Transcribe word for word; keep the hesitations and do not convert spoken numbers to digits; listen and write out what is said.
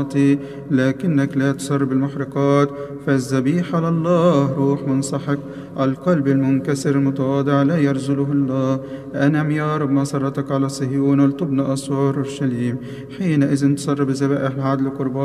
لكنك لا تسر بالمحرقات، فالذبيحة لله روح منسحق، القلب المنكسر المتواضع لا يرزله الله. أنعم يا رب مسرتك على صهيون ولتبنى أسوار أورشليم، حينئذ تسر بذبائح العدل قربان